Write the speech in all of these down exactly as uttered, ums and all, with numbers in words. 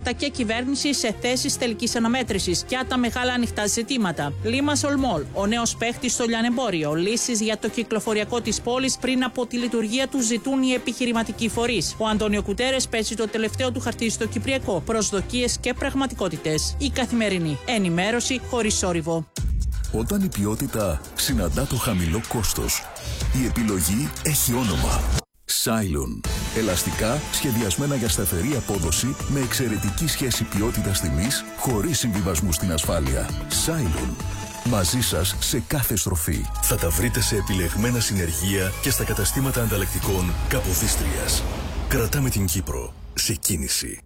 κόμματα και κυβέρνηση σε θέσεις τελικής αναμέτρησης για τα μεγάλα ανοιχτά ζητήματα. Limassol Mall, ο νέος παίχτης στο λιανεμπόριο. Λύσεις για το κυκλοφοριακό της πόλης πριν από τη λειτουργία του ζητούν οι επιχειρηματικοί φορείς. Ο Αντώνιο Κουτέρες παίζει το τελευταίο του χαρτί στο Κυπριακό. Προσδοκίες και πραγματικότητες. Η καθημερινή ενημέρωση χωρίς θόρυβο. Όταν η ποιότητα συναντά το χαμηλό κόστος, η επιλογή έχει όνομα. Cylon. Ελαστικά σχεδιασμένα για σταθερή απόδοση με εξαιρετική σχέση ποιότητας-τιμής χωρίς συμβιβασμού στην ασφάλεια. Cylon. Μαζί σας σε κάθε στροφή. Θα τα βρείτε σε επιλεγμένα συνεργεία και στα καταστήματα ανταλλακτικών Καποδίστριας. Κρατάμε την Κύπρο σε κίνηση.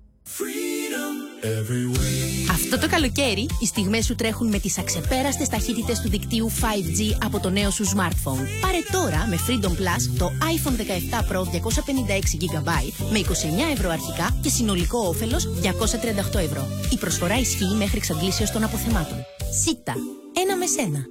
Αυτό το καλοκαίρι, οι στιγμές σου τρέχουν με τις αξεπέραστες ταχύτητες του δικτύου φάιβ τζι από το νέο σου smartphone. Πάρε τώρα με Freedom Plus το iPhone δεκαεπτά Pro διακόσια πενήντα έξι τζι μπι με είκοσι εννέα ευρώ αρχικά και συνολικό όφελος διακόσια τριάντα οκτώ ευρώ. Η προσφορά ισχύει μέχρι εξαντλήσεως των αποθεμάτων. Σίτα. Ένα με σένα.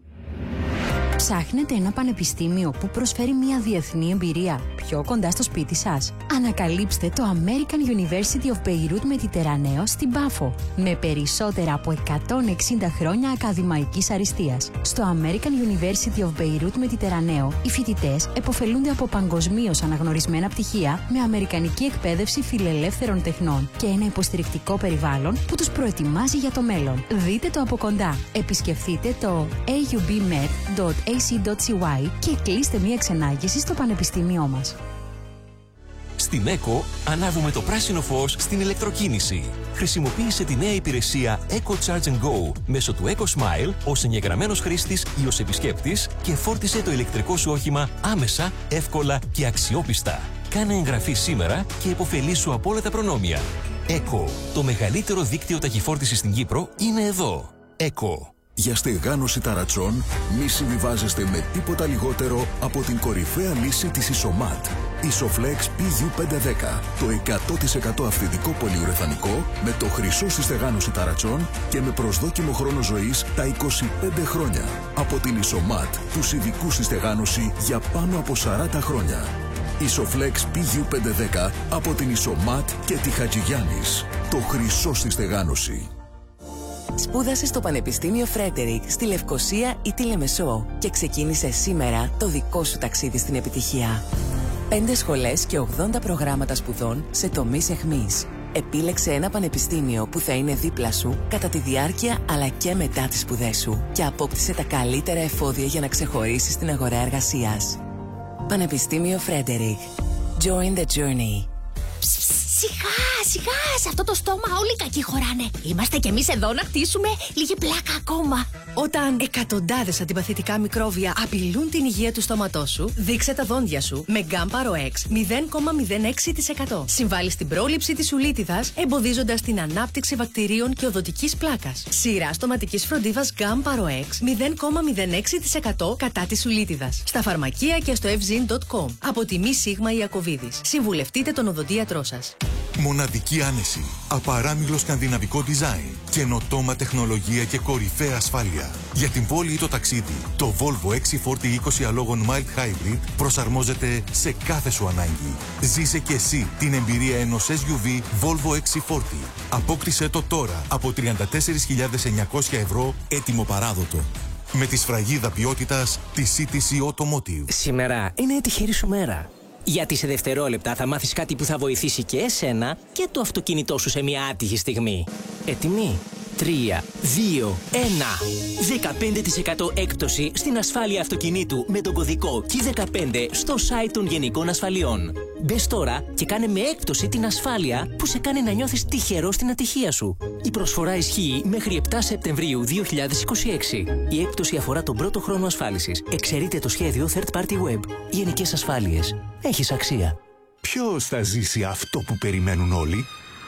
Ψάχνετε ένα πανεπιστήμιο που προσφέρει μια διεθνή εμπειρία πιο κοντά στο σπίτι σας? Ανακαλύψτε το American University of Beirut Mediterraneo στην Πάφο, με περισσότερα από εκατόν εξήντα χρόνια ακαδημαϊκής αριστείας. Στο American University of Beirut Mediterraneo, οι φοιτητές επωφελούνται από παγκοσμίως αναγνωρισμένα πτυχία με αμερικανική εκπαίδευση φιλελεύθερων τεχνών και ένα υποστηρικτικό περιβάλλον που τους προετοιμάζει για το μέλλον. Δείτε το από κοντά. Επισκεφτείτε το έι γιου μπι μεντ τελεία έι σι τελεία σι γουάι και κλείστε μία ξενάγηση στο πανεπιστήμιό μας. Στην ΕΚΟ ανάβουμε το πράσινο φως στην ηλεκτροκίνηση. Χρησιμοποίησε τη νέα υπηρεσία Eco Charge and Go μέσω του Eco Smile ως εγγεγραμμένος χρήστης ή ως επισκέπτης και φόρτισε το ηλεκτρικό σου όχημα άμεσα, εύκολα και αξιόπιστα. Κάνε εγγραφή σήμερα και υποφελήσου από όλα τα προνόμια. ΕΚΟ, το μεγαλύτερο δίκτυο ταχυφόρτισης στην Κύπρο, είναι εδώ. ΕΚΟ. Για στεγάνωση ταρατσών, μη συμβιβάζεστε με τίποτα λιγότερο από την κορυφαία λύση της Isomat. Isoflex πι γιου πεντακόσια δέκα. Το εκατό τοις εκατό αυθεντικό πολυουρεθανικό με το χρυσό στη στεγάνωση ταρατσών και με προσδόκιμο χρόνο ζωής τα είκοσι πέντε χρόνια. Από την Isomat, τους ειδικούς στη στεγάνωση για πάνω από σαράντα χρόνια. Isoflex πι γιου πεντακόσια δέκα από την Isomat και τη Χατζηγιάννης. Το χρυσό στη στεγάνωση. Σπούδασε στο Πανεπιστήμιο Φρέντερικ στη Λευκοσία ή τη Λεμεσό και ξεκίνησε σήμερα το δικό σου ταξίδι στην επιτυχία. Πέντε σχολές και ογδόντα προγράμματα σπουδών σε τομείς εχμής. Επίλεξε ένα πανεπιστήμιο που θα είναι δίπλα σου κατά τη διάρκεια αλλά και μετά τις σπουδές σου και απόκτησε τα καλύτερα εφόδια για να ξεχωρίσεις στην αγορά εργασίας. Πανεπιστήμιο Φρέντερικ. Join the journey. Σιγά, σιγά, σε αυτό το στόμα όλοι οι κακοί χωράνε. Είμαστε κι εμείς εδώ να χτίσουμε λίγη πλάκα ακόμα. Όταν εκατοντάδες αντιπαθητικά μικρόβια απειλούν την υγεία του στόματός σου, δείξε τα δόντια σου με Γκάμπαρο X μηδέν κόμμα μηδέν έξι τοις εκατό. Συμβάλλει στην πρόληψη της σουλίτιδας, εμποδίζοντας την ανάπτυξη βακτηρίων και οδοντικής πλάκας. Σειρά στοματικής φροντίδας Γκάμπαρο X μηδέν κόμμα μηδέν έξι τοις εκατό κατά της σουλίτιδας. Στα φαρμακεία και στο ευζιν τελεία κομ. Από τη Μη Σίγμα Ιακωβίδης. Συμβουλευτείτε τον οδοντίατρό σας. Μοναδική άνεση, απαράμιλο σκανδιναβικό design, καινοτόμα τεχνολογία και κορυφαία ασφάλεια. Για την πόλη ή το ταξίδι, το Volvo εξ φορτι είκοσι αλόγων Mild Hybrid προσαρμόζεται σε κάθε σου ανάγκη. Ζήσε και εσύ την εμπειρία ενός ες γιου βι Volvo εξ φορτι. Απόκτησέ το τώρα από τριάντα τέσσερις χιλιάδες εννιακόσια ευρώ έτοιμο παράδοτο. Με τη σφραγίδα ποιότητας της σι τι σι Automotive. Σήμερα είναι η τυχερή σου μέρα. Γιατί σε δευτερόλεπτα θα μάθεις κάτι που θα βοηθήσει και εσένα και το αυτοκίνητό σου σε μια άτυχη στιγμή. Έτοιμοι? τρία, δύο, ένα. δεκαπέντε τοις εκατό έκπτωση στην ασφάλεια αυτοκινήτου με τον κωδικό κι δεκαπέντε στο site των Γενικών Ασφαλιών. Μπες τώρα και κάνε με έκπτωση την ασφάλεια που σε κάνει να νιώθεις τυχερό στην ατυχία σου. Η προσφορά ισχύει μέχρι επτά Σεπτεμβρίου δύο χιλιάδες είκοσι έξι. Η έκπτωση αφορά τον πρώτο χρόνο ασφάλισης. Εξαιρείται το σχέδιο Third Party Web. Γενικές Ασφάλειες. Έχεις αξία. Ποιος θα ζήσει αυτό που περιμένουν όλοι?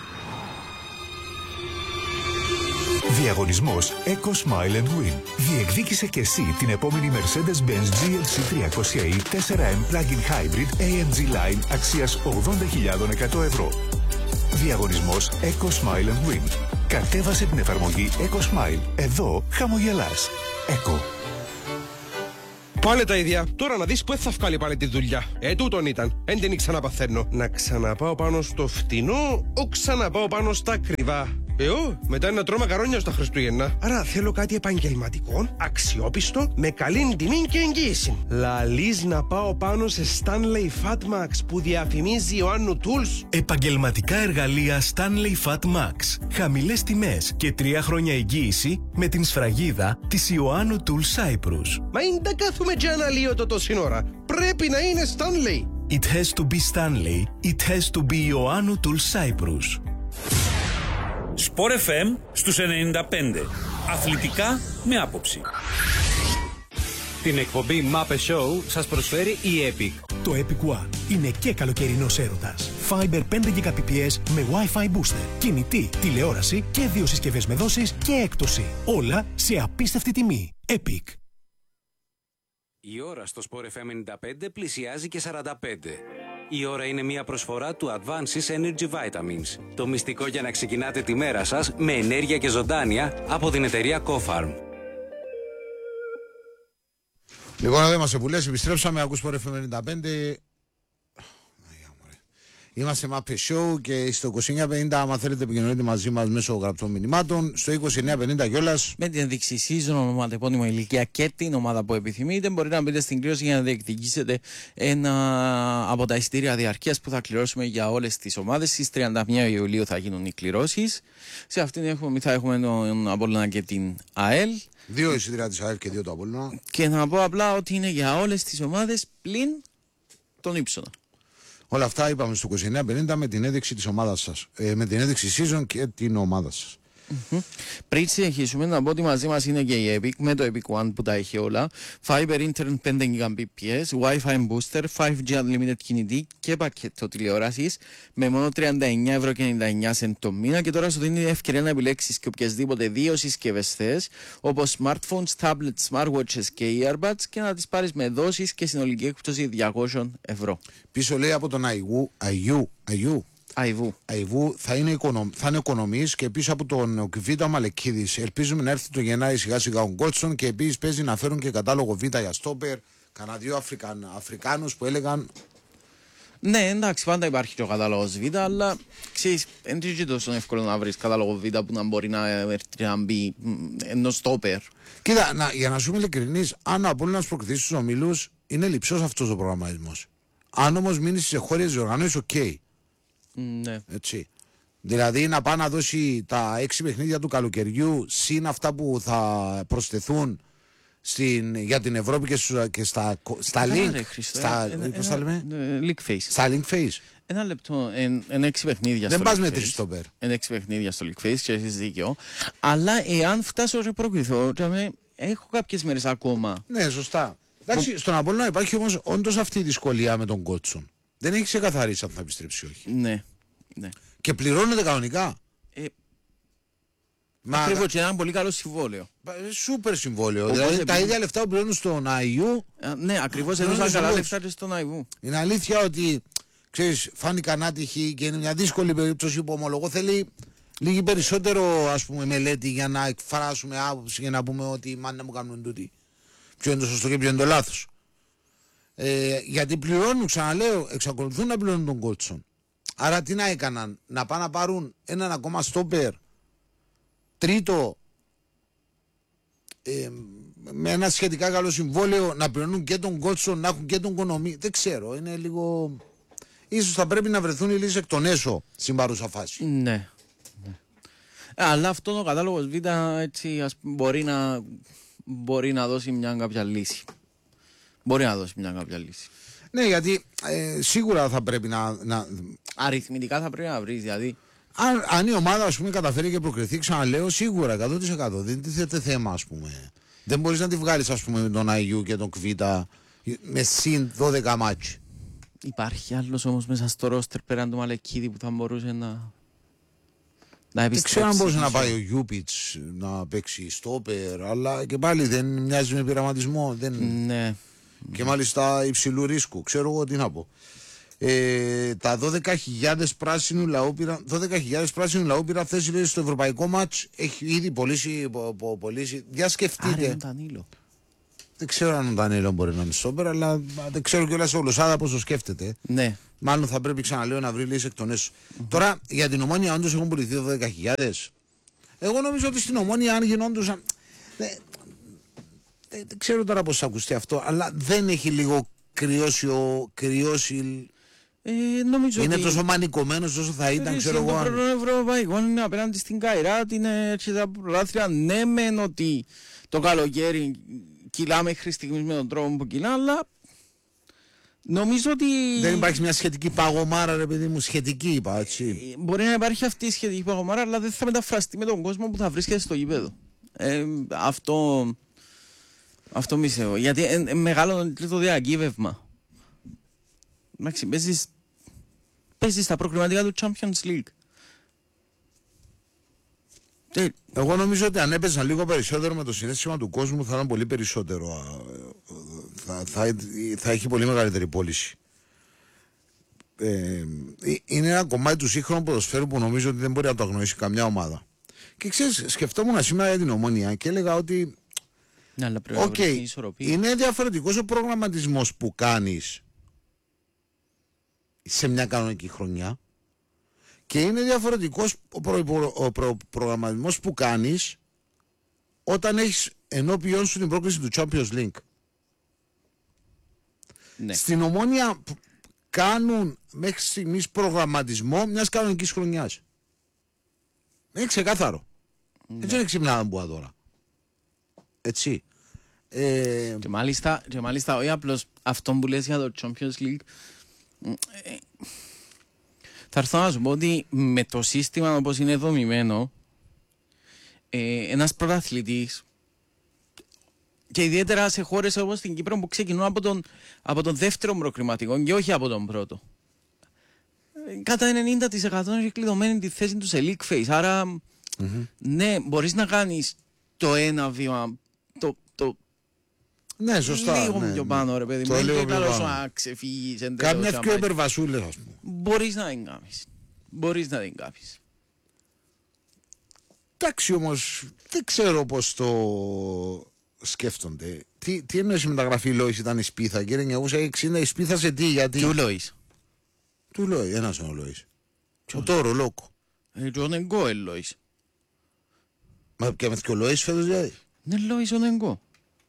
Διαγωνισμός Eco Smile and Win. Διεκδίκησε και εσύ την επόμενη Mercedes-Benz τζι ελ σι τριακόσια ι φορ εμ Plug-in Hybrid έι εμ τζι Line αξίας ογδόντα χιλιάδες εκατό ευρώ. Διαγωνισμός Eco Smile and Win. Κατέβασε την εφαρμογή Eco Smile. Εδώ χαμογελάς. Eco. Πάλι τα ίδια. Τώρα να δεις που θα βγάλει πάλι τη δουλειά. Ε, τούτον ήταν. Εν την ξαναπαθαίνω. Να ξαναπάω πάνω στο φτηνό, ο ξαναπάω πάνω στα ακριβά. Ε, ω, μετά είναι να τρώω μακαρόνια στα Χριστούγεννα. Άρα θέλω κάτι επαγγελματικό, αξιόπιστο, με καλή τιμή και εγγύηση. Λαλείς να πάω πάνω σε Stanley Fatmax που διαφημίζει ο Άννου Tools. Επαγγελματικά εργαλεία Stanley Fatmax. Χαμηλές τιμές και τρία χρόνια εγγύηση με την σφραγίδα της Ιωάννου Tools Cyprus. Μα είναι τα κάθουμε και αναλύω το τόση ώρα. Πρέπει να είναι Stanley. It has to be Stanley. It has to be Ιωάννου Tools Cyprus. Sport εφ εμ στους ενενήντα πέντε. Αθλητικά με άποψη. Την εκπομπή Muppet Show σας προσφέρει η Epic. Το Epic One είναι και καλοκαιρινός έρωτας. Fiber πέντε γιγαμπιτ με Wi-Fi booster, κινητή, τηλεόραση και δύο συσκευές με δόσεις και έκπτωση. Όλα σε απίστευτη τιμή. Epic. Η ώρα στο Sport εφ εμ ενενήντα πέντε πλησιάζει και σαράντα πέντε. Η ώρα είναι μια προσφορά του Advances Energy Vitamins. Το μυστικό για να ξεκινάτε τη μέρα σας με ενέργεια και ζωντάνια από την εταιρεία CoFarm. Λοιπόν, εδώ είμαστε που λες, επιστρέψαμε, ακούς Sport εφ εμ ενενήντα πέντε. Είμαστε Muppet Show και στο είκοσι εννιά πενήντα, άμα θέλετε επικοινωνείτε μαζί μας μέσω γραπτών μηνυμάτων. Στο είκοσι εννιά πενήντα κιόλας. Με την ένδειξη season, ονομάτε επώνυμο ηλικία και την ομάδα που επιθυμείτε. Μπορείτε να μπείτε στην κλήρωση για να διεκδικήσετε ένα από τα εισιτήρια διαρκείας που θα κληρώσουμε για όλες τις ομάδες. Στις τριάντα μία Ιουλίου θα γίνουν οι κληρώσεις. Σε αυτήν έχουμε, θα έχουμε τον Απόλλωνα και την ΑΕΛ. Δύο εισιτήρια της ΑΕΛ και δύο του Απόλλωνα. Και να πω απλά ότι είναι για όλες τις ομάδες πλην τον Ύψονα. Όλα αυτά είπαμε στο είκοσι εννιά πενήντα με την έδειξη της ομάδας σας. Ε, με την έδειξη season και την ομάδα σας. Mm-hmm. Πριν συνεχίσουμε, να πω ότι μαζί μας είναι και η Epic με το Epic One που τα έχει όλα. Fiber Internet πέντε γιγαμπιτ, Wi-Fi Booster, φάιβ τζι Unlimited κινητή και πακέτο τηλεόρασης με μόνο τριάντα εννιά ευρώ και ενενήντα εννιά σεντ το μήνα. Και τώρα σου δίνει ευκαιρία να επιλέξεις και οποιασδήποτε δύο συσκευές θες, όπως smartphones, tablets, smartwatches και earbuds, και να τις πάρεις με δόσεις και συνολική έκπτωση διακόσια ευρώ. Πίσω λέει από τον Αγιού, Αγιού, Αγιού. Αϊβού. Αϊβού θα είναι, οικονομ, θα είναι οικονομής και πίσω από τον Κβίτα Μαλεκίδης. Ελπίζουμε να έρθει το Γενάρη σιγά σιγά ο Γκότσον και επίσης παίζει να φέρουν και κατάλογο Β για στόπερ. Κανα δύο Αφρικαν, Αφρικάνους που έλεγαν. Ναι, εντάξει, πάντα υπάρχει και ο κατάλογος Β, αλλά ξέρεις, δεν είναι τόσο εύκολο να βρεις κατάλογο Β που να μπορεί να έρθει να μπει ενός στόπερ. Κοίτα, να, για να σου είμαι ειλικρινής, αν ο Απόλλωνας προκριθεί στους ομίλους, είναι λειψός αυτός ο προγραμματισμός. Αν όμως μείνει στις εγχώριες διοργανώσεις, οκ. Okay. Ναι. Έτσι. Δηλαδή να πάει να δώσει τα έξι παιχνίδια του καλοκαιριού συν αυτά που θα προσθεθούν στην, για την Ευρώπη και, στους, και στα, στα link. Ρε, Χριστό, στα, ένα, πώς ένα, τα λέμε? Link face. Στα link face. Ένα λεπτό, εν, εν έξι παιχνίδια. Δεν στο πας link με face. τρεις στόπερ. Εν έξι παιχνίδια στο link face και έχεις δίκιο. Αλλά εάν φτάσω σε προκριθώ, έχω κάποιες μέρες ακόμα. Ναι, σωστά. Εντάξει, που... στον Απόλλωνα υπάρχει όμως όντως αυτή η δυσκολία με τον Κότσον. Δεν έχει ξεκαθαρίσει αν θα επιστρέψει ή όχι. Ναι, ναι. Και πληρώνεται κανονικά. Ε, Μα... Ακριβώς, και ένα πολύ καλό συμβόλαιο. Σούπερ συμβόλαιο. Όπως δηλαδή επειδή... τα ίδια λεφτά που πληρώνουν στον Αϊού. Ναι, ακριβώς, έδωσαν καλά λεφτά και στον Αϊού. Είναι αλήθεια ότι ξέρεις, φάνηκαν άτυχοι και είναι μια δύσκολη περίπτωση που ομολογώ θέλει λίγη περισσότερο ας πούμε μελέτη για να εκφράσουμε άποψη και να πούμε ότι μάνα μου κάνουν τούτοι. Ποιο είναι το σωστό και ποιο είναι το λάθος. Ε, γιατί πληρώνουν, ξαναλέω, εξακολουθούν να πληρώνουν τον Κότσον. Άρα τι να έκαναν, να πάνε να πάρουν έναν ακόμα στόπερ τρίτο ε, με ένα σχετικά καλό συμβόλαιο, να πληρώνουν και τον Κότσον, να έχουν και τον Κονομή. Δεν ξέρω, είναι λίγο. Ίσως θα πρέπει να βρεθούν οι λύσεις εκ των έσω στην παρούσα φάση. Ναι. ναι. Αλλά αυτό ο κατάλογος Β έτσι, ας, μπορεί, να, μπορεί να δώσει μια κάποια λύση. Μπορεί να δώσει μια κάποια λύση. Ναι, γιατί ε, σίγουρα θα πρέπει να, να. Αριθμητικά θα πρέπει να βρει, δηλαδή. Αν, αν η ομάδα ας πούμε καταφέρει και προκριθεί, ξαναλέω σίγουρα εκατό τοις εκατό. Δεν τίθεται θέμα, ας πούμε. Δεν μπορείς να τη βγάλεις, ας πούμε, με τον Αγιού και τον Κβίτα με συν δώδεκα μάτσι. Υπάρχει άλλος όμως μέσα στο ρόστερ πέραν του Μαλεκίδη που θα μπορούσε να. Να επιστρέψει. Δεν ξέρω αν μπορούσε να πάει ο Γιούπιτς να παίξει στόπερ, αλλά και πάλι δεν μοιάζει με πειραματισμό. Δεν... Ναι. Και μάλιστα υψηλού ρίσκου. Ξέρω εγώ τι να πω. Ε, τα δώδεκα χιλιάδες πράσινου λαού πήραν, δώδεκα χιλιάδες πράσινου λαού πήραν θέση λέει, στο ευρωπαϊκό μάτς. Έχει ήδη πωλήσει. Πωλήσει. Για σκεφτείτε. Άρε, Ντανίλο. Δεν ξέρω αν ο Ντανίλο μπορεί να είναι στόπερ, αλλά δεν ξέρω κιόλας ο Λοσάδα πώς το σκέφτεται. Ναι. Μάλλον θα πρέπει, ξαναλέω, να βρει λύση εκ των έσω. Mm-hmm. Τώρα για την Ομόνια, όντως έχουν πουληθεί δώδεκα χιλιάδες. Εγώ νομίζω ότι στην Ομόνια, αν γινόντουσαν. Δεν, δεν, δεν ξέρω τώρα πώς θα ακουστεί αυτό, αλλά δεν έχει λίγο κρυώσει ο. Κρυώσει... Ε, νομίζω είναι ότι... τόσο μανικωμένος όσο θα ήταν, ξέρω εγώ. Το πρώτο ευρωπαϊκό είναι απέναντι στην Καϊράτ, είναι έτσι τα προλάθρια. Ναι, μεν ότι το καλοκαίρι κυλά μέχρι στιγμής με τον τρόπο που κυλά, αλλά νομίζω ότι. Δεν υπάρχει μια σχετική παγωμάρα, ρε παιδί μου, σχετική είπα, έτσι. Ε, μπορεί να υπάρχει αυτή η σχετική παγωμάρα, αλλά δεν θα μεταφραστεί με τον κόσμο που θα βρίσκεται στο γήπεδο. Ε, αυτό. Αυτό μισεύω. Γιατί είναι μεγάλο το διακύβευμα. Εντάξει, παίζεις, παίζεις στα προκριματικά του Champions League. Εγώ νομίζω ότι αν έπαιζαν λίγο περισσότερο με το συνέστημα του κόσμου θα ήταν πολύ περισσότερο. Θα, θα, θα έχει πολύ μεγαλύτερη πώληση. Ε, είναι ένα κομμάτι του σύγχρονου ποδοσφαίρου που νομίζω ότι δεν μπορεί να το αγνοήσει καμιά ομάδα. Και ξέρεις, σκεφτόμουν σήμερα για την Ομόνια και έλεγα ότι ναι, okay, είναι διαφορετικός ο προγραμματισμός που κάνεις σε μια κανονική χρονιά και είναι διαφορετικός ο, προ, ο προ, προγραμματισμός που κάνεις όταν έχεις ενώπιον σου την πρόκληση του Champions League. Ναι. Στην Ομόνια κάνουν μέχρι στιγμής προγραμματισμό μιας κανονικής χρονιάς. Είναι ξεκάθαρο. Ναι. Έτσι είναι ξυπνάδα που τώρα. Έτσι. Ε... Και, μάλιστα, και μάλιστα όχι απλώς αυτό που λες για το Champions League. Ε, θα έρθω να σου πω ότι με το σύστημα όπως είναι δομημένο, ε, ένας πρωταθλητής και ιδιαίτερα σε χώρες όπως στην Κύπρο που ξεκινούν από τον, από τον δεύτερο προκριματικό και όχι από τον πρώτο, ε, κατά ενενήντα τοις εκατό έχει κλειδωμένη τη θέση του σε league phase. Άρα mm-hmm. ναι, μπορείς να κάνεις το ένα βήμα, το, το ναι, σωστά. Λίγο ναι, πιο ναι. πάνω, ρε παιδί μου. Είναι καλό σου να ξεφύγεις εντελώς. Κάμια πιο υπερβασούλες, ας πούμε. Μπορείς να την κάνεις. Μπορείς να την κάνεις. Εντάξει, όμως, δεν ξέρω πώς το σκέφτονται. Τι, τι εννοείς η μεταγραφή Λόης ήταν η Σπίθα, κύριε εννιακόσια εξήντα, η Σπίθα σε τι, γιατί. Του Λόης. Του Λόης, ένας είναι ο Λόης. Ο Τόρο, Λόκο. Ε, του Νεγκό, ε, Λόης. Μα και με και ο Λόης φέτος, δηλαδή. Ναι, Λόης ο Νεγκό.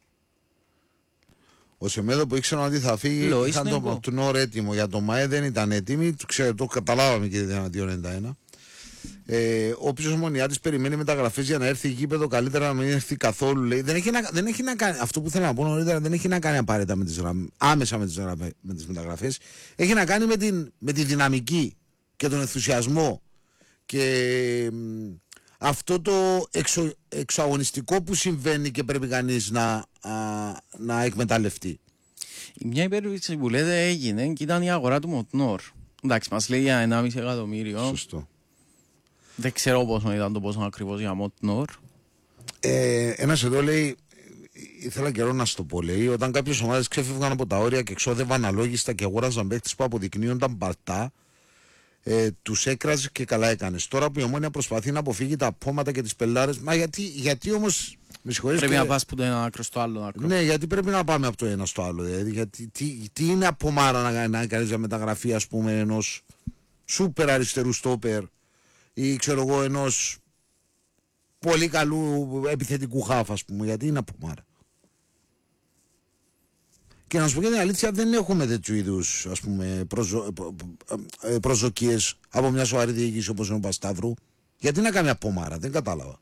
Ο Σεμέδο που ήξερα ότι θα φύγει, Λόης, είχαν ναι, το Τουνόρ έτοιμο. Για το ΜΑΕ δεν ήταν έτοιμοι, το, ξέρω, το καταλάβαμε και δεν δύο ενενήντα ένα. Ε, Όποιος Ομονιάτης περιμένει μεταγραφές για να έρθει γήπεδο, καλύτερα να μην έρθει καθόλου. Λέει. Δεν, έχει να, δεν έχει να κάνει, αυτό που θέλω να πω νωρίτερα δεν έχει να κάνει απαραίτητα με τις, άμεσα με τις, με τις μεταγραφές. Έχει να κάνει με, την, με τη δυναμική και τον ενθουσιασμό και αυτό το εξω, εξωαγωνιστικό που συμβαίνει και πρέπει κανείς να, α, να εκμεταλλευτεί. Μια υπέρβηση που λέτε έγινε και ήταν η αγορά του Μοτνόρ. Εντάξει, μας λέει για ενάμιση εκατομμύριο. Σωστό. Δεν ξέρω πόσο ήταν το πόσο ακριβώς για Μοτνόρ. Ε, ένας εδώ λέει, ήθελα καιρό να σου το πω, λέει, όταν κάποιες ομάδες ξέφευγαν από τα όρια και εξόδευαν αλόγιστα και αγόραζαν παίκτες που αποδεικνύονταν παρτά, Ε, τους έκραζε και καλά έκανες. Τώρα που η Ομόνια προσπαθεί να αποφύγει τα πόματα και τις πελάρες, μα γιατί, γιατί όμως. Με συγχωρείς. Πρέπει και... να πας από το ένα άκρο στο άλλο άκρο. Ναι, γιατί πρέπει να πάμε από το ένα στο άλλο. Δηλαδή, γιατί, τι, τι είναι απομάρα να, να κάνεις για μεταγραφή, ας πούμε, ενός σούπερ αριστερού στόπερ ή ξέρω εγώ ενός πολύ καλού επιθετικού χάφ, ας πούμε. Γιατί είναι απομάρα. Και να σου πω και την αλήθεια, δεν έχουμε τέτοιου είδους, ας πούμε, προζω... προσδοκίες από μια σοβαρή διοίκηση όπως είναι ο Πασταύρου. Γιατί να κάνει απόμαρα, δεν κατάλαβα.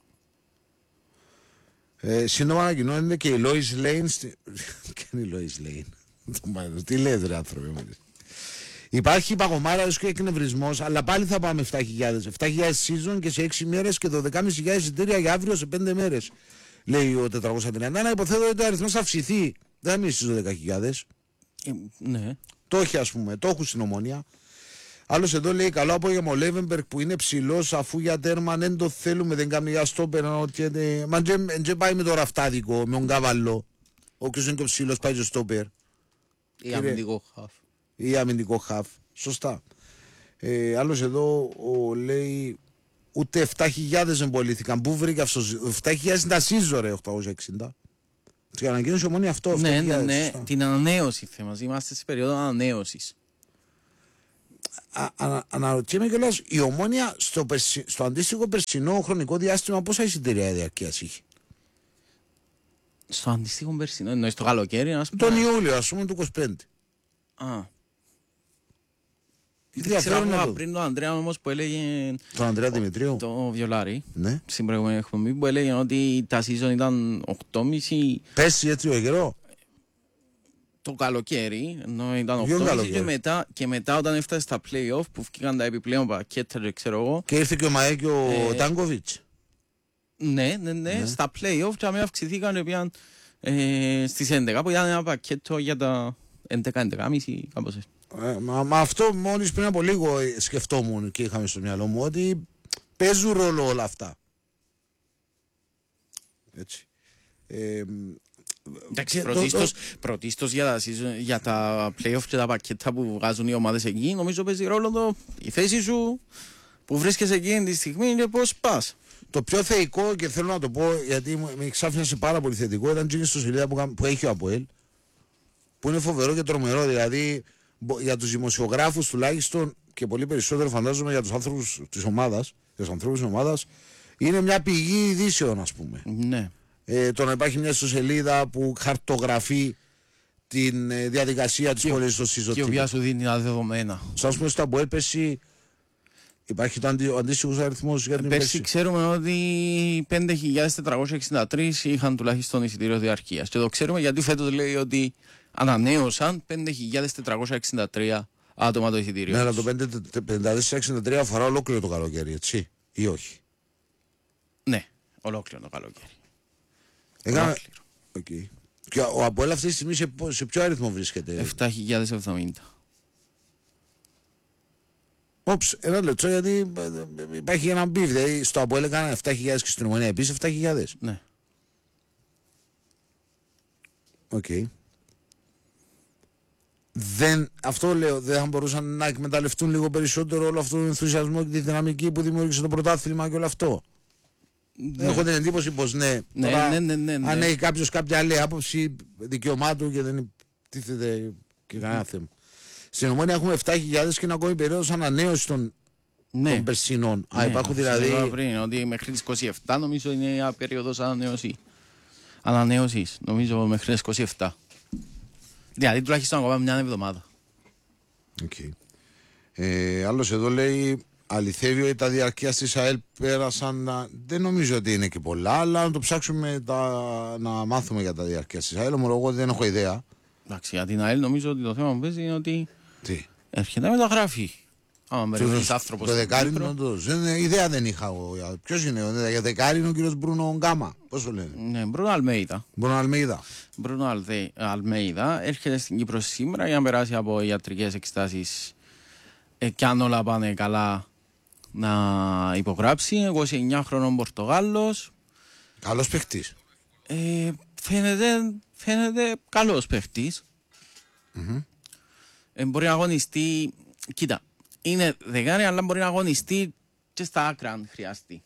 Ε, σύντομα ανακοινώνεται και η Lois Lane. Στη... και είναι η Lois Lane. Τι λες ρε άνθρωποι. Υπάρχει παγωμάρα και εκνευρισμός, αλλά πάλι θα πάμε επτά χιλιάδες. επτά χιλιάδες season και σε έξι μέρες και δώδεκα χιλιάδες πεντακόσια εισιτήρια για αύριο σε πέντε μέρες. Λέει ο τετρακόσια τριάντα ένα. Υποθέτω ότι ο αριθμός θα αυξηθεί. Δεν θα μείνει στις δώδεκα χιλιάδες. Ε, ναι. Το έχει, ας πούμε, το έχουν στην Ομόνια. Άλλος εδώ λέει: καλό απόγευμα ο Λέβενμπεργκ που είναι ψηλός, αφού για τέρμα δεν το θέλουμε, δεν κάνει για στόπερ. Μα δεν πάει με το ραφτάδικο, με τον καβαλό. Όποιος είναι το ψηλός πάει στο στόπερ. Ή αμυντικό χαφ. Ή αμυντικό χαφ. Σωστά. Ε, άλλος εδώ ο, λέει: ούτε επτά χιλιάδες εμπολήθηκαν. Πού βρήκε αυτό? επτά χιλιάδες είναι τα σύζο, ρε, οκτακόσια εξήντα. Στην ανακοίνωση Ομόνια αυτό. Ναι, ναι, ναι, την ανανέωση θέμα. Είμαστε σε περίοδο ανανέωσης. ανα, αναρωτιέμαι κιόλας, η Ομόνια στο, περσι, στο αντίστοιχο περσινό χρονικό διάστημα πόσα εισιτήρια διαρκείας είχε? Στο αντίστοιχο περσινό, εννοείς το καλοκαίρι, ας πούμε. Τον Ιούλιο, ας πούμε, του είκοσι πέντε. Α. Δεν ξέρω πριν τον Ανδρέα όμως που έλεγε... Τον Ανδρέα Δημητρίου. Το Βιολάρη. Ναι. Στην προηγούμενη εκπομπή που έλεγε ότι τα season ήταν οκτώ κόμμα πέντε. Πέσει έτσι ο καιρό. Το καλοκαίρι, ενώ ήταν οκτώ κόμμα πέντε και μετά, και μετά όταν έφτασε στα play-off που βγήκαν τα επιπλέον πακέτα, ξέρω εγώ. Και ήρθε και ο Μαέ και ο ε, Τάνκοβιτς. Ναι, ναι, ναι, ναι, στα play-off και αμέσως αυξηθήκαν πήγαν, ε, στις έντεκα που ήταν ένα πακέτο για τα έντεκα έντεκα και μισή κάπως έτσι. Ε, μα, μα αυτό μόλις πριν από λίγο σκεφτόμουν και είχαμε στο μυαλό μου ότι παίζουν ρόλο όλα αυτά. Έτσι. Ε, Εντάξει, πρωτίστως, το... πρωτίστως για, τα, για τα play-off και τα πακέτα που βγάζουν οι ομάδες εκεί, νομίζω παίζει ρόλο το, η θέση σου που βρίσκεσαι εκεί τη στιγμή και πώς πας. Το πιο θεϊκό, και θέλω να το πω γιατί με ξάφνιασε πάρα πολύ θετικό, ήταν και στο σελίδα που, που έχει ο ΑΠΟΕΛ, που είναι φοβερό και τρομερό. Δηλαδή για τους δημοσιογράφους τουλάχιστον και πολύ περισσότερο φαντάζομαι για τους άνθρωπους της ομάδας, για τους ανθρώπους της ομάδας, είναι μια πηγή ειδήσεων, ας πούμε. Ναι. Ε, το να υπάρχει μια ιστοσελίδα που χαρτογραφεί την ε, διαδικασία της πώλησης των συζωτήτων. Και η οποία σου δίνει τα δεδομένα. Σας πούμε στο ΑΠΟΕΛ πέρσι υπάρχει το αντι, ο αντίστοιχος αριθμός για την πέρσι. πέρσι Ξέρουμε ότι πέντε χιλιάδες τετρακόσια εξήντα τρία είχαν τουλάχιστον εισιτήριο διαρκείας. Και το ξέρουμε γιατί φέτος λέει ότι ανανέωσαν πέντε χιλιάδες τετρακόσια εξήντα τρία άτομα το εισιτήριο. Ναι, αλλά το πέντε χιλιάδες τετρακόσια εξήντα τρία αφορά ολόκληρο το καλοκαίρι, έτσι, ή όχι? Ναι, ολόκληρο το καλοκαίρι. Έκανα... Okay. Και ο ΑΠΟΕΛ αυτή τη στιγμή σε, σε ποιο αριθμό βρίσκεται? επτά χιλιάδες εβδομήντα. Όψ, ένα λεπτό, γιατί υπάρχει ένα μπιφ. Δηλαδή στο ΑΠΟΕΛ έκαναν επτά χιλιάδες και στην Ομονία επίσης επτά χιλιάδες. Ναι. Οκ. Okay. Δεν, αυτό λέω, δεν θα μπορούσαν να εκμεταλλευτούν λίγο περισσότερο όλο αυτό τον ενθουσιασμό και τη δυναμική που δημιούργησε το πρωτάθλημα και όλο αυτό? Ναι. Έχω την εντύπωση πως ναι. Ναι, Τώρα, ναι, ναι, ναι, ναι. Αν έχει κάποιος κάποια άλλη άποψη, δικαιωμάτου και δεν τίθεται και κανένα θέμα. Στην Ομόνια έχουμε επτά χιλιάδες και είναι ακόμη περίοδος ανανέωση των, ναι. των περσινών. Ναι, Α, υπάρχουν δηλαδή. Πριν, ότι μέχρι τις είκοσι επτά νομίζω είναι μια περίοδος ανανέωση. Ανανέωσης, νομίζω μέχρι τις είκοσι επτά. Δηλαδή τουλάχιστον ακόμα μια εβδομάδα. Okay. Ε, άλλος εδώ λέει, αληθεύει ότι τα διαρκείας της ΑΕΛ πέρασαν, να... δεν νομίζω ότι είναι και πολλά, αλλά να το ψάξουμε τα... να μάθουμε για τα διαρκείας της ΑΕΛ. Ομολογώ ότι δεν έχω ιδέα. Εντάξει, για την ΑΕΛ νομίζω ότι το θέμα που παίζει είναι ότι τι? έρχεται να μεταγράφει. Άμα μερικούς άνθρωπος. Το δεκάρινο, το... ιδέα δεν είχα εγώ. Ποιος είναι, για δεκάρινο ο κύριος Μπρούνο Γκάμα. Πώς το λένε? Ναι, Μπρούνο Αλμέιδα. Μπρούνο Αλμέιδα. Μπρούνο Αλμέιδα έρχεται στην Κύπρο σήμερα για να περάσει από ιατρικές εξετάσεις ε, κι αν όλα πάνε καλά να υπογράψει. είκοσι εννιά χρονών Πορτογάλος. Καλός παίχτης. Ε, φαίνεται, φαίνεται καλός παίχτης. Mm-hmm. Ε, μπορεί να αγωνιστεί. Κοίτα, είναι δεκάρι, αλλά μπορεί να αγωνιστεί και στα άκρα αν χρειαστεί.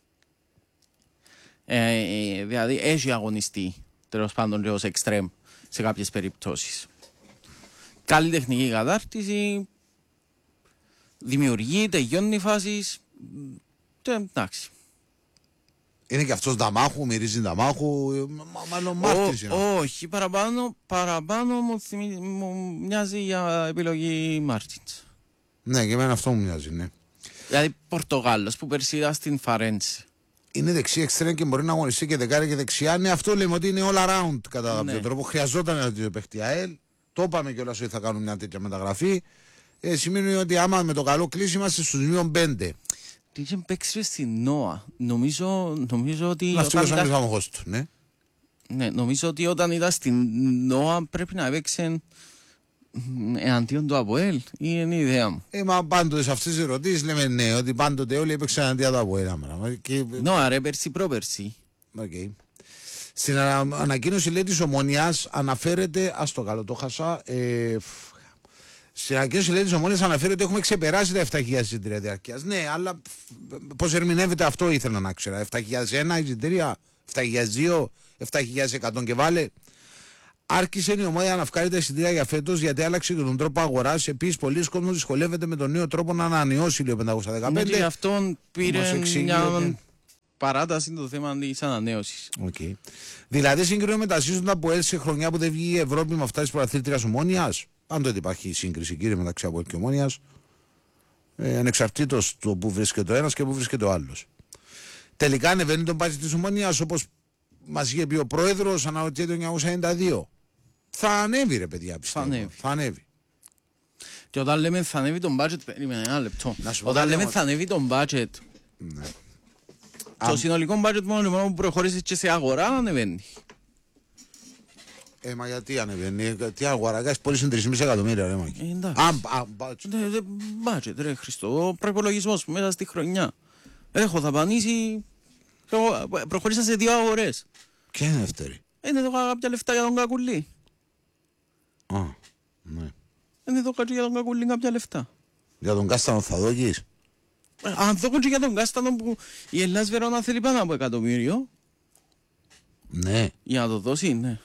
Ε, ε, δηλαδή έχει αγωνιστεί τέλος πάντων και ως εξτρέμ σε κάποιες περιπτώσεις. Καλή τεχνική κατάρτιση, δημιουργεί, τελειώνει φάσεις. Εντάξει. Είναι και αυτός δαμάχου, μυρίζει δαμάχου, μάλλον μάρτης είναι. Όχι, παραπάνω, παραπάνω μου, θυμι, μου μοιάζει για επιλογή Μάρτινς. Ναι, και εμένα αυτό μου μοιάζει, ναι. Δηλαδή Πορτογάλος που πέρσι ήταν στην Φαρέντσε. Είναι δεξί εξτρέμ και μπορεί να αγωνιστεί και δεκάρι και δεξιά. Ναι, αυτό λέμε ότι είναι all around κατά κάποιο ναι. τρόπο. Χρειαζόταν ένα τέτοιο παίχτη ΑΕΛ. Το είπαμε κιόλας ότι θα κάνουμε μια τέτοια μεταγραφή. Ε, σημαίνει ότι άμα με το καλό κλείσει είμαστε στους μείον πέντε. Τι είχε παίξει στην ΝΟΑ. Νομίζω, νομίζω ότι. Να φτιάξω ήταν... ένα του, ναι. Ναι, νομίζω ότι όταν ήταν στην ΝΟΑ πρέπει να έπαιξε εναντίον του ΑΠΟΕΛ ή είναι η ιδέα μου. Ε, μα πάντοτε σε αυτές τις ερωτήσεις λέμε ναι, ότι πάντοτε όλοι έπαιξαν εναντίον του ΑΠΟΕΛ. Και... ΝΟΑ, ρε, πέρσι πρόπερσι. Okay. Στην ανακοίνωση λέει της Ομόνιας αναφέρεται. Α το καλό, το χάσα. Ε, Στην ανακοίνωση λέει της Ομόνιας αναφέρεται ότι έχουμε ξεπεράσει τα επτά χιλιάδες εισιτήρια διαρκείας. Ναι, αλλά πώς ερμηνεύεται αυτό ήθελα να ξέρω. επτά χιλιάδες ένα εισιτήρια, επτά χιλιάδες δύο, επτά χιλιάδες εκατό και βάλε. Άρχισε η Ομόνια να βγάλει τα εισιτήρια για φέτος γιατί άλλαξε και τον τρόπο αγοράς. Επίσης, πολλοί κόσμοι δυσκολεύεται με τον νέο τρόπο να ανανεώσει λίγο πεντακόσια δεκαπέντε. Ναι, και γι' αυτόν πήρε μια παράταση το θέμα της ανανέωσης. Okay. Δηλαδή, συγκρίνουμε μετασύζοντα από ΕΛ σε χρονιά που δεν βγήκε η Ευρώπη με αυτά τη πρωταθλήτριας Ομόνιας. Πάντοτε υπάρχει σύγκριση, κύριε, μεταξύ από ΕΛ και Ομόνιας. Ε, ανεξαρτήτως του που βρίσκεται ο ένας και που βρίσκεται ο άλλος. Τελικά ανεβαίνει τον μπάτζετ της Ομόνιας όπως μας είχε πει ο πρόεδρος, αναρωτιέται το χίλια εννιακόσια ενενήντα δύο. Θα ανέβει, ρε παιδιά, πιστεύω. Θα ανέβει. Θα ανέβει. Και όταν λέμε θα ανέβει τον budget, περίμενε ένα λεπτό. Όταν λέμε θα ανέβει τον budget, ναι. το Α... συνολικό budget μόνο που προχωρήσεις και σε αγορά ανεβαίνει. Ε, μα γιατί ανεβαίνει, τι αγορά, κάνεις πώληση τρία κόμμα πέντε εκατομμύρια, ρε Μάκη. Ε, εντάξει. Α, α, budget. Budget, ρε Χριστό, ο προϋπολογισμός που μέσα στη χρονιά. Έχω δαπανίσει, προχωρήσα σε δύο αγορές. Ποια είναι δεύτερη? Είναι εδώ κάποια λεφτά για τον Κακουλή. Α, ναι. Είναι εδώ για τον Κακουλή κάποια λεφτά. Για τον Κάστανο θα δώκεις? Αν δώκω και για τον Κάστανο που η Ελλάς Βερόνα θέλει πάνω από εκατομμύριο. Ναι. Για να το δώσει, ναι.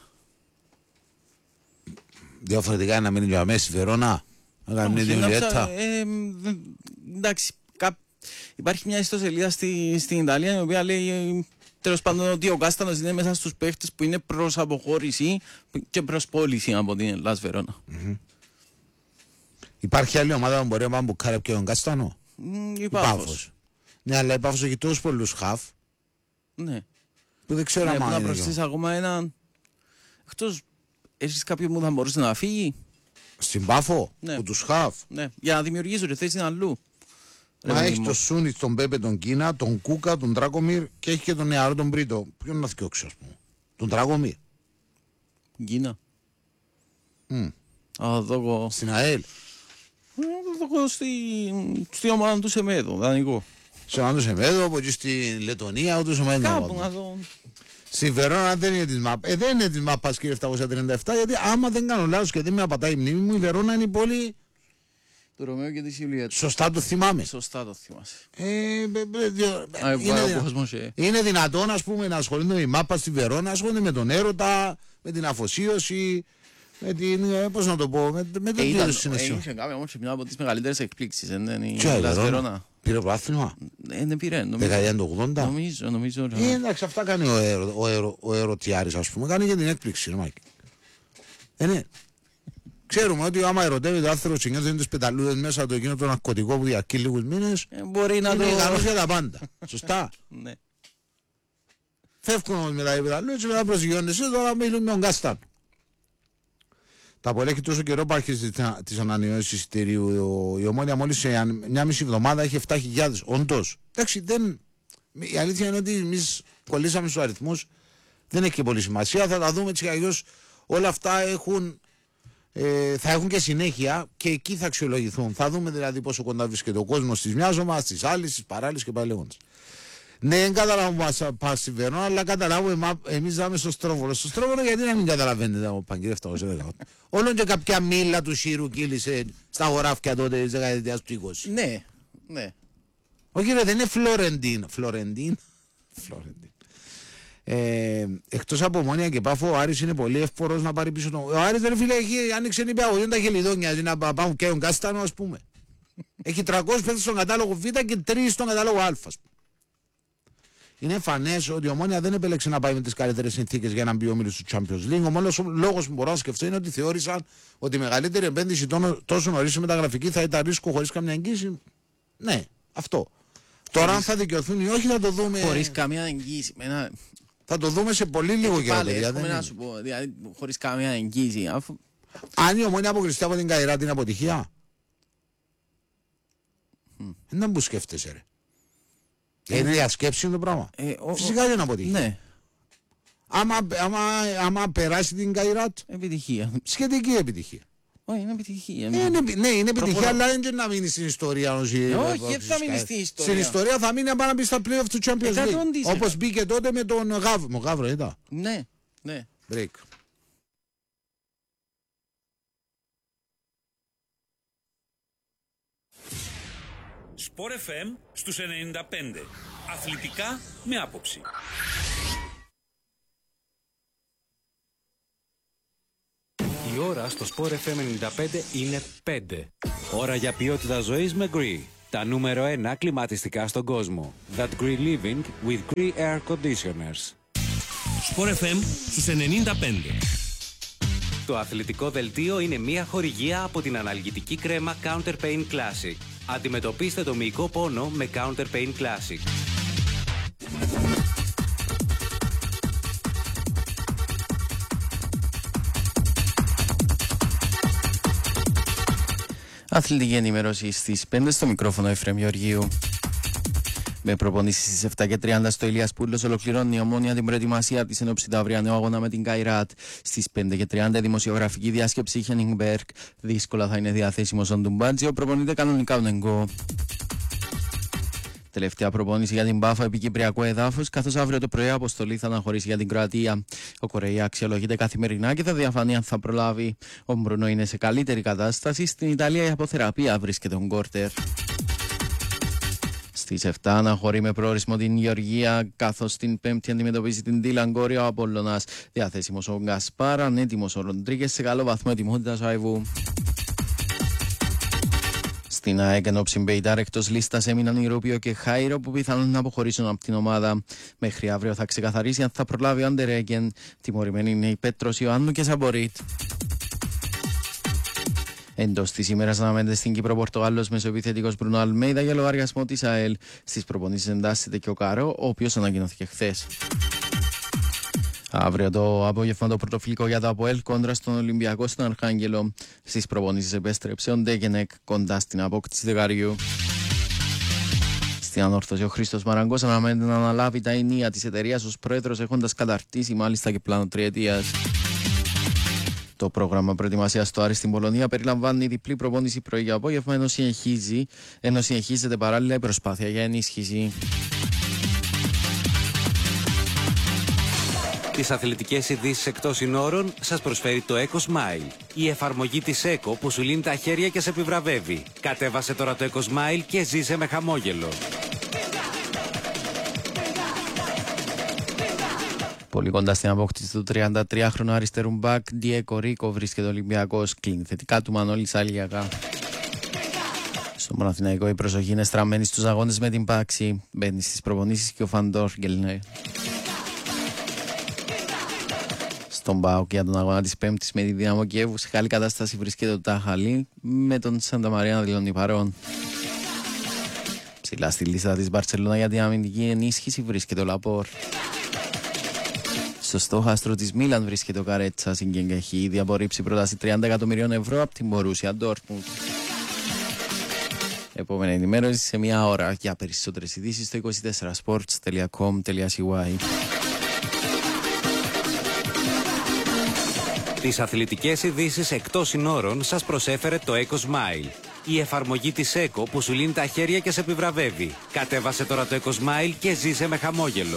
Διαφορετικά να μείνει για μέσα στη Βερόνα. Να κάνει μια δημιουργία. Εντάξει, υπάρχει μια ιστοσελίδα στη, στην Ιταλία η οποία λέει τέλος πάντων ότι ο Κάστανος είναι μέσα στους παίχτες που είναι προς αποχώρηση και προς πώληση από την Ελλάς Βερόνα. Mm-hmm. Υπάρχει άλλη ομάδα που μπορεί να πάμε μπουκάρει από τον Κάστανο? Mm, η Πάφος. Ναι, αλλά η Πάφος έχει τόσους πολλούς χαφ. Ναι. Που δεν ξέρω ναι, αν να προσθέσεις ακόμα έναν. Εκτός, έχεις κάποιον που θα μπορούσε να φύγει. Στην Πάφο, ναι. που τους χαφ. Ναι, για να δημιουργήσω και θέση αλλού. Μα έχει τον Σούνι, τον Πέπε, τον Κίνα, τον Κούκα, τον Τράκομιρ και έχει και τον νεαρό τον Μπρίτο. Ποιον να θυκιώξει, ας πούμε? Τον Τράκομιρ. Κίνα. Mm. Α, δω... Στην ΑΕΛ. Δω στη... στη ομάδα του Σεμέδο, δανεικό. Σε ομάδα του Σεμέδο, από εκεί στη Λετωνία, ούτως ο Μέντα. Κάπου να δω. Στη Βερόνα δεν είναι της μάπας. Ε, δεν είναι της μάπας, κύριε επτακόσια τριάντα επτά, γιατί άμα δεν κάνω λάθος και δεν με απατάει η μνήμη μου, η Βερόνα είναι η πόλη του Ρωμαίου και της Ιουλίας. Σωστά το θυμάμαι. Σωστά το θυμάσαι. Ε, είναι, δυνα... είναι δυνατόν, ας πούμε, να ασχολούνται με η μάπα στη Βερόνα, ασχολούνται με τον έρωτα, με την αφοσίωση, με την, πώς να το πω, με, με τον κύριο συναισθήμα. Είχε κάνει όμως μια από τις μεγαλύτερες εκπλήξεις, δεν είναι η Βερόνα. Πήρε πρωτάθλημα. Δεν πήρε, νομίζω. Δεκαετία του ογδόντα. Νομίζω, νομίζω. Ε, εντάξει, αυτά κάνει ο, αερο, ο, αερο, ο αεροτιάρης, ας πούμε. Κάνει και την έκπληξη, ρε Μάκη. Ε, ναι. Ξέρουμε ότι άμα ερωτεύει το άθρο και νιώθει τις πεταλούδες μέσα το εκείνο το ναρκωτικό που διακεί λίγους μήνες, ε, μπορεί να είναι το... ικανός για τα πάντα. Σωστά. Ναι. Φεύγουν όμως μετά οι πεταλούδες και μετά προσγειώνεσαι, τώρα μιλούν με τον Κάσταν. Τα πολλά έχει τόσο καιρό που άρχισε τις ανανεώσεις εισιτηρίου. Η Ομόνια μόλις σε μια μισή εβδομάδα έχει επτά χιλιάδες. Όντως. Εντάξει, δεν... η αλήθεια είναι ότι εμείς κολλήσαμε στους αριθμούς. Δεν έχει και πολύ σημασία. Θα τα δούμε έτσι κι αλλιώς. Όλα αυτά έχουν, ε, θα έχουν και συνέχεια και εκεί θα αξιολογηθούν. Θα δούμε δηλαδή πόσο κοντά βρίσκεται ο κόσμος στις μιας ομάδας, στις άλλες, στις παράλληλες και πάλι λέγοντας. Ναι, δεν καταλάβουμε πας στη Βερόνα, αλλά καταλάβουμε εμείς δάμε στο Στρόβολο. Στο Στρόβολο γιατί να μην καταλαβαίνετε ο Παγκύρευτα. Όλον και κάποια μήλα του Σύρου κύλησε στα χωράφια τότε της δεκαετίας του είκοσι. Ναι, ναι. Όχι ρε, δεν είναι Φλωρεντίν. Φλωρεντίν. Φλωρεντίν. Ε, εκτός από Ομόνια και Πάφο, ο Άρης είναι πολύ εύπορος να πάρει πίσω τον... Ο Άρης δεν φίλε, έχει άνοιξε νηπιαγωγή τα χελιδόνια, να πάμε και τον Κάστανο ας πούμε. Έχει τριακόσιους παίκτες στον κατάλογο Β και τρεις στον κατάλογο Α. Είναι εμφανές ότι η Ομόνια δεν επέλεξε να πάει με τις καλύτερες συνθήκες για να μπει ο μίλος του Champions League. Ο μόνος λόγος που μπορώ να σκεφτώ είναι ότι θεώρησαν ότι η μεγαλύτερη επένδυση τόσο νωρίς σε μεταγραφική θα ήταν ρίσκο χωρίς καμιά εγγύηση. Ναι, αυτό. Τώρα αν θα δικαιωθούν ή όχι θα το δούμε. Χωρίς καμία εγγύηση. Ένα... Θα το δούμε σε πολύ λίγο καιρό. Πάλι, εύχομαι να σου πω, δηλαδή χωρίς καμία εγγύηση. Αφού... Αν η Ομόνια αποκλειστεί από την Καϊρά την αποτυχία. Mm. Δεν που σκέφτεσαι ρε. Ε, είναι διασκέψη το πράγμα. Ε, ο, Φυσικά δεν είναι αποτυχία. Ναι. Άμα, άμα, άμα περάσει την Καϊράτ. Επιτυχία. Σχετική επιτυχία. Όχι, είναι επιτυχία. Ε, είναι, ναι, είναι επιτυχία, αλλά δεν είναι να μείνει στην ιστορία. Όχι, γιατί θα μείνει στην ιστορία. Στην ιστορία θα μείνει να μπει στα playoff του Champions League. Όπως μπήκε τότε με τον Γαύρο. Με Γαύρο, είδα. Ναι, ναι. Break. Σπορ εφ εμ στους ενενήντα πέντε. Αθλητικά με άποψη. Η ώρα στο Sport εφ εμ ενενήντα πέντε είναι πέντε. Ώρα για ποιότητα ζωής με Gree. Τα νούμερο ένα κλιματιστικά στον κόσμο. That Gree Living with Gree Air Conditioners. Sport εφ εμ στους ενενήντα πέντε. Το αθλητικό δελτίο είναι μια χορηγία από την αναλγητική κρέμα Counter Pain Classic. Αντιμετωπίστε το μυϊκό πόνο με Counter Pain Classic. Αθλητική ενημέρωση στις πέντε στο μικρόφωνο Εφραίμ Γεωργίου. Με προπονήσεις στις επτά και τριάντα στο Ηλίας Πούλος ολοκληρώνει η Ομόνια την προετοιμασία της ενόψει του αυριανού αγώνα με την Καϊράτ. Στις πέντε και τριάντα η δημοσιογραφική διάσκεψη Χένιγκμπεργκ. Δύσκολα θα είναι διαθέσιμος ο Ντουμπάτζιο, προπονείται κανονικά ο Νεγκό. Τελευταία προπόνηση για την Πάφα επί Κυπριακού εδάφους, καθώς αύριο το πρωί αποστολή θα αναχωρήσει για την Κροατία. Ο Κορεϊά αξιολογείται καθημερινά και θα διαφανεί αν θα προλάβει. Ο Μπρουνό είναι σε καλύτερη κατάσταση. Στην Ιταλία η αποθεραπεία βρίσκεται ο Γκόρτερ. Στις επτά αναχωρεί με προορισμό την Γεωργία, καθώς την Πέμπτη αντιμετωπίζει την Ντίλαν Κόρια ο Απόλλωνας. Διαθέσιμος ο Γκασπάρ, ανέτοιμος ο Ροντρίγκες, σε καλό βαθμό ετοιμότητας ο Αϊβού. Στην ΑΕΚ ενόψει Μπεϊτάρ εκτός λίστας έμειναν η Ρούπιο και Χάιρο που πιθανόν να αποχωρήσουν από την ομάδα. Μέχρι αύριο θα ξεκαθαρίσει αν θα προλάβει ο Αντερέγγεν. Τιμωρημένοι είναι οι Πέτρος, Ιωάννου και Σαμπορίτ. Εντός της ημέρας αναμένεται στην Κύπρο Πορτογάλος μεσοεπιθετικός Μπρουνό Αλμέιδα για λογαριασμό της ΑΕΛ. Στις προπονήσεις εντάσσεται και ο Καρό, ο οποίος ανακοινώθηκε χθες. Αύριο το απόγευμα το πρωτοφυλικό για το ΑΠΟΕΛ κόντρα στον Ολυμπιακό στον Αρχάγγελο. Στις προπονήσεις επέστρεψε ο Ντέγενεκ κοντά στην απόκτηση δεκαριού. Στην ανόρθωση ο Χρήστος Μαραγκός αναμένεται να αναλάβει τα ενία της εταιρείας ως πρόεδρος, έχοντας καταρτήσει μάλιστα και πλάνο τριετίας. Το πρόγραμμα προετοιμασίας στο Άρη στην Πολωνία περιλαμβάνει διπλή προπόνηση πρωί για απόγευμα, ενώ, συνεχίζει, ενώ συνεχίζεται παράλληλα η προσπάθεια για ενίσχυση. Τις αθλητικές ειδήσεις εκτός συνόρων σας προσφέρει το EcoSmile. Η εφαρμογή της Eco που σου λύνει τα χέρια και σε επιβραβεύει. Κατέβασε τώρα το EcoSmile και ζήσε με χαμόγελο. Πολύ κοντά στην απόκτηση του τριαντατριάχρονου αριστερού μπακ Ντιέκο Ρίκο βρίσκεται ο Ολυμπιακός. Κλείνει θετικά του Μανώλης Αλιακά. Στο Παναθηναϊκό η προσοχή είναι στραμμένη στους αγώνες με την Πάξη. Μπαίνει στις προπονήσεις και ο Φαντόρ Γκελνέ. Στον ΠΑΟΚ για τον αγώνα της Πέμπτης με τη Δύναμο Κιέβου σε καλή κατάσταση βρίσκεται ο Ταχαλή, με τον Σάντα Μαρία να δηλώνει παρόν. Ψηλά στη λίστα της Μπαρσελόνα για την αμυντική ενίσχυση βρίσκεται ο Λαπόρ. Στο στόχαστρο της Μίλαν βρίσκεται ο Καρέτσα, και έχει ήδη απορρίψει πρόταση τριάντα εκατομμυρίων ευρώ από την Μπορούσια Ντόρτμουντ. Επόμενη ενημέρωση σε μια ώρα. Για περισσότερες ειδήσεις στο είκοσι τέσσερα sports τελεία com τελεία c y. Τις αθλητικές ειδήσεις εκτός συνόρων σας προσέφερε το EcoSmile. Η εφαρμογή της Eco που σου λύνει τα χέρια και σε επιβραβεύει. Κατέβασε τώρα το EcoSmile και ζήσε με χαμόγελο.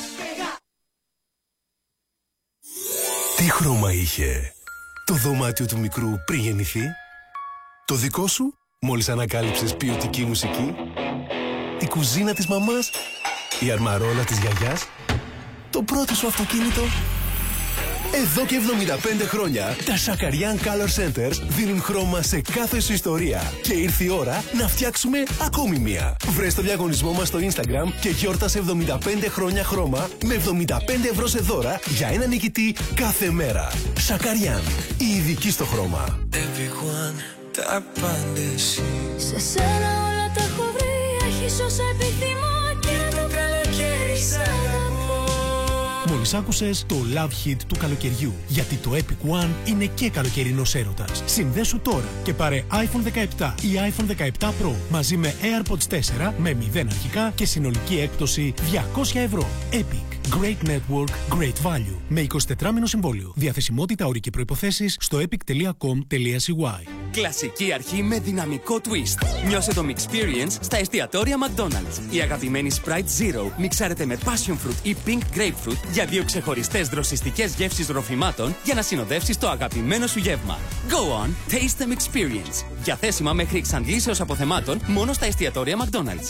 Τι χρώμα είχε το δωμάτιο του μικρού πριν γεννηθεί? Το δικό σου μόλις ανακάλυψες ποιοτική μουσική? Η κουζίνα της μαμάς? Η αρμαρόλα της γιαγιάς? Το πρώτο σου αυτοκίνητο? Εδώ και εβδομήντα πέντε χρόνια τα Shakarian Color Centers δίνουν χρώμα σε κάθε σου ιστορία. Και ήρθε η ώρα να φτιάξουμε ακόμη μία. Βρες το διαγωνισμό μας στο Instagram και γιόρτασε εβδομήντα πέντε χρόνια χρώμα με εβδομήντα πέντε ευρώ σε δώρα για ένα νικητή κάθε μέρα. Shakarian, η ειδική στο χρώμα. Everyone, τα απάντηση. Σε σένα όλα τα έχω βρει, έχεις όσα επιθυμώ και να το καλοκαίρι σ' αγαπώ. Μόλις άκουσες το Love Hit του καλοκαιριού, γιατί το Epic One είναι και καλοκαιρινός έρωτας. Συνδέσου τώρα και πάρε άιφον δεκαεπτά ή άιφον δεκαεπτά Pro μαζί με AirPods τέσσερα με μηδέν αρχικά και συνολική έκπτωση διακόσια ευρώ. Epic. Great Network, Great Value. Με εικοσιτετράμηνο συμβόλαιο. Διαθεσιμότητα, όροι και προϋποθέσεις στο epic τελεία com τελεία c y. Κλασική αρχή με δυναμικό twist. Νιώσε το Mixperience στα εστιατόρια McDonald's. Η αγαπημένη Sprite Zero μιξάρεται με Passion Fruit ή Pink Grapefruit για δύο ξεχωριστές δροσιστικές γεύσεις ροφημάτων για να συνοδεύσεις το αγαπημένο σου γεύμα. Go on, taste the Mixperience. Διαθέσιμα μέχρι εξαντλήσεως αποθεμάτων μόνο στα εστιατόρια McDonald's.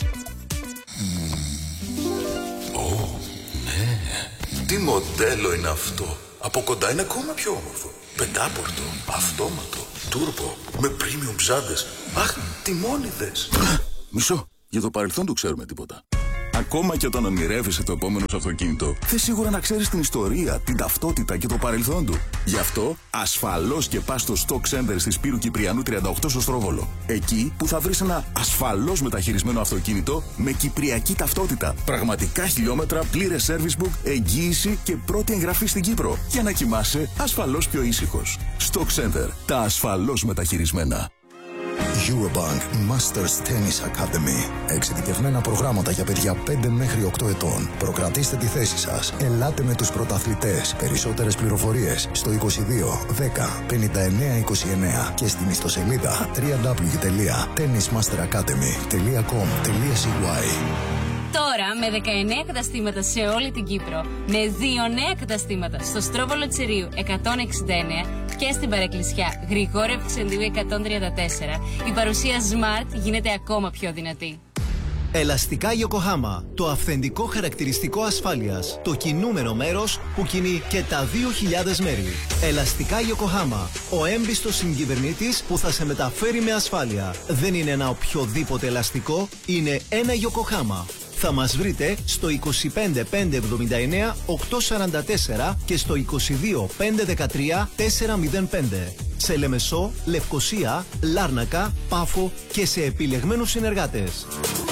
Τι μοντέλο είναι αυτό? Από κοντά είναι ακόμα πιο όμορφο. Πεντάπορτο, αυτόματο, τούρμπο, με premium ψάντες. Αχ, τιμόνιδες. Μισό, για το παρελθόν του ξέρουμε τίποτα. Ακόμα και όταν ονειρεύεσαι το επόμενο σου αυτοκίνητο, θες σίγουρα να ξέρεις την ιστορία, την ταυτότητα και το παρελθόν του. Γι' αυτό, ασφαλώς και πας στο Stock Center στη Σπύρου Κυπριανού τριάντα οκτώ στο Στρόβολο. Εκεί που θα βρεις ένα ασφαλώς μεταχειρισμένο αυτοκίνητο με κυπριακή ταυτότητα. Πραγματικά χιλιόμετρα, πλήρες service book, εγγύηση και πρώτη εγγραφή στην Κύπρο. Για να κοιμάσαι ασφαλώς πιο ήσυχος. Stock Center. Τα ασφαλώς μεταχειρισμένα. Eurobank Masters Tennis Academy. Εξειδικευμένα προγράμματα για παιδιά πέντε μέχρι οκτώ ετών. Προκρατήστε τη θέση σας. Ελάτε με τους πρωταθλητές. Περισσότερες πληροφορίες στο είκοσι δύο δέκα πενήντα εννέα είκοσι εννέα και στην ιστοσελίδα double-u double-u double-u τελεία tennis master academy τελεία com τελεία c y. Τώρα με δεκαεννέα καταστήματα σε όλη την Κύπρο, με δύο νέα καταστήματα στο Στρόβολο Τσιρίου εκατόν εξήντα εννέα και στην Παρεκκλησιά Γρηγόρη Ευξεντίου εκατόν τριάντα τέσσερα, η παρουσία Smart γίνεται ακόμα πιο δυνατή. Ελαστικά Yokohama, το αυθεντικό χαρακτηριστικό ασφάλειας, το κινούμενο μέρος που κινεί και τα δύο χιλιάδες μέρη. Ελαστικά Yokohama, ο έμπιστος συγκυβερνήτης που θα σε μεταφέρει με ασφάλεια. Δεν είναι ένα οποιοδήποτε ελαστικό, είναι ένα Yokohama. Θα μας βρείτε στο είκοσι πέντε πεντακόσια εβδομήντα εννέα οκτακόσια σαράντα τέσσερα και στο είκοσι δύο πεντακόσια δεκατρία τετρακόσια πέντε. Σε Λεμεσό, Λευκοσία, Λάρνακα, Πάφο και σε επιλεγμένους συνεργάτες.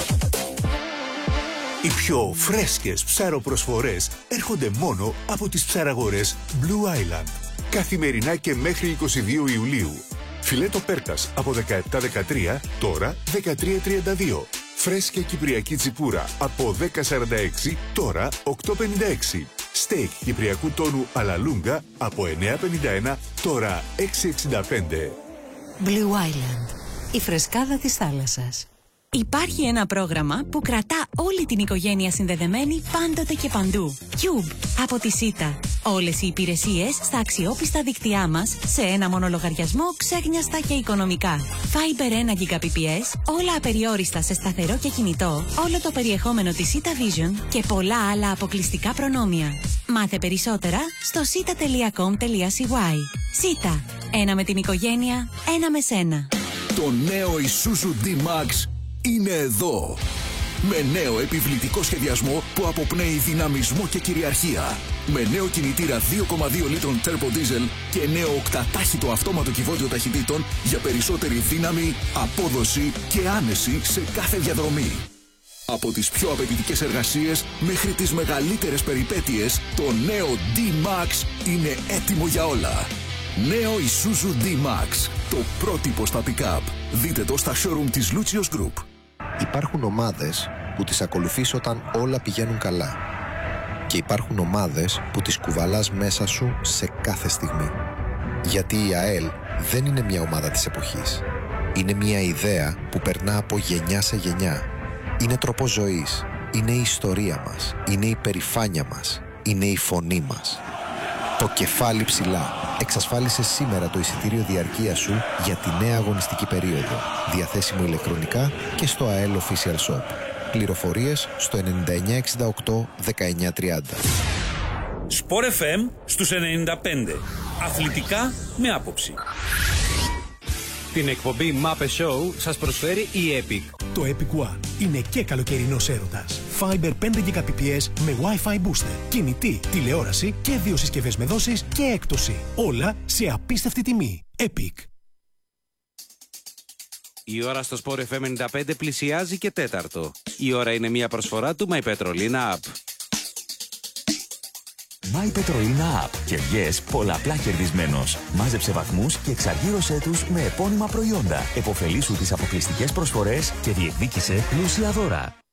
Οι πιο φρέσκες ψαροπροσφορές έρχονται μόνο από τις ψαραγορές Blue Island. Καθημερινά και μέχρι είκοσι δύο Ιουλίου. Φιλέτο πέρκας από δεκαεπτά δεκατρία, τώρα δεκατρία τριάντα δύο. Φρέσκια κυπριακή τσιπούρα από δέκα σαράντα έξι, τώρα οκτώ πενήντα έξι. Στέικ κυπριακού τόνου αλαλούγκα από εννέα πενήντα ένα, τώρα έξι εξήντα πέντε. Blue Island, η φρεσκάδα της θάλασσας. Υπάρχει ένα πρόγραμμα που κρατά όλη την οικογένεια συνδεδεμένη πάντοτε και παντού. Cube από τη ΣΥΤΑ. Όλες οι υπηρεσίες στα αξιόπιστα δίκτυά μας σε ένα μόνο λογαριασμό, ξέγνιαστα και οικονομικά. Fiber ένα Gbps, όλα απεριόριστα σε σταθερό και κινητό, όλο το περιεχόμενο της ΣΥΤΑ Vision και πολλά άλλα αποκλειστικά προνόμια. Μάθε περισσότερα στο σίτα τελεία κομ τελεία σι γουάι. ΣΥΤΑ. Ένα με την οικογένεια, ένα με σένα. Το νέο Isuzu D-Max είναι εδώ. Με νέο επιβλητικό σχεδιασμό που αποπνέει δυναμισμό και κυριαρχία. Με νέο κινητήρα δύο κόμμα δύο λίτρων Turbo Diesel και νέο οκτατάχυτο αυτόματο κυβότιο ταχυτήτων για περισσότερη δύναμη, απόδοση και άνεση σε κάθε διαδρομή. Από τις πιο απαιτητικές εργασίες μέχρι τις μεγαλύτερες περιπέτειες, το νέο D-Max είναι έτοιμο για όλα. Νέο Isuzu D-Max, το πρότυπο στα pick-up. Δείτε το στα showroom της Lucios Group. Υπάρχουν ομάδες που τις ακολουθείς όταν όλα πηγαίνουν καλά. Και υπάρχουν ομάδες που τις κουβαλάς μέσα σου σε κάθε στιγμή. Γιατί η ΑΕΛ δεν είναι μια ομάδα της εποχής. Είναι μια ιδέα που περνά από γενιά σε γενιά. Είναι τρόπος ζωής. Είναι η ιστορία μας. Είναι η περηφάνεια μας. Είναι η φωνή μας. Το κεφάλι ψηλά. Εξασφάλισε σήμερα το εισιτήριο διαρκείας σου για τη νέα αγωνιστική περίοδο. Διαθέσιμο ηλεκτρονικά και στο ΑΕΛ Official Shop. Πληροφορίες στο εννιά εννιά εξήντα οκτώ δεκαεννιά τριάντα. Sport εφ εμ στους ενενήντα πέντε. Αθλητικά με άποψη. Την εκπομπή Muppet Show σας προσφέρει η Epic. Το Epic One είναι και καλοκαιρινός έρωτας. Fiber πέντε Gbps με Wi-Fi booster. Κινητή, τηλεόραση και δύο συσκευές με δόσεις και έκπτωση. Όλα σε απίστευτη τιμή. Epic. Η ώρα στο Sport εφ εμ ενενήντα πέντε πλησιάζει και τέταρτο. Η ώρα είναι μια προσφορά του My Petrolina App. My Petrolina App. Κερδιές πολλαπλά κερδισμένος. Μάζεψε βαθμούς και εξαργύρωσέ τους με επώνυμα προϊόντα. Εποφελήσου τις αποκλειστικές προσφορές και διεκδίκησε πλούσια δώρα.